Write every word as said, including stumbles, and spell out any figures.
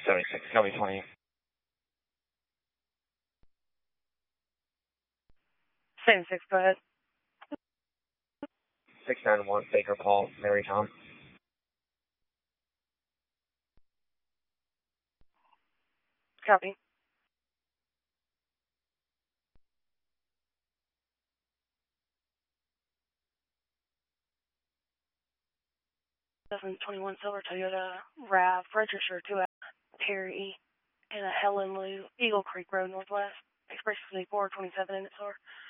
seventy-six, Copy twenty. seventy-six, go ahead. six nine one, Baker Paul, Mary Tom. Copy. twenty twenty-one Silver Toyota RAV, registered to Terry and a Helen Lou, Eagle Creek Road, Northwest. Express four twenty-seven in its R.